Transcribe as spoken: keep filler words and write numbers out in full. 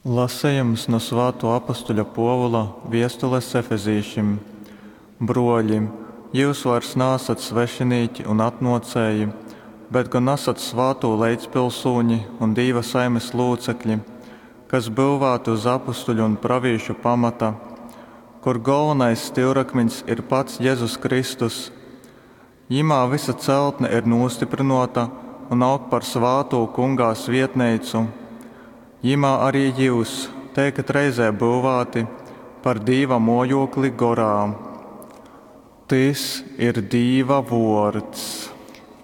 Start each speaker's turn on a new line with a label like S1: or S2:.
S1: Lasējums no Svētā apostoļa Pāvila vēstules Efezīšiem. Broļi, jūs vairs nesat svešinīki un atnocēji, bet gan esat svēto līdzpilsūņi un Dieva saimes locekļi, kas būvēti uz apostoļu un praviešu pamata, kur galvenais stūrakmeņs ir pats Jēzus Kristus. Jimā visa celtne ir nostiprinota un aug par svēto Kungā svietneicu. Jimā arī jūs tiekat reizē būvēti par Dieva mojokli gorā. Tas ir Dieva vārds.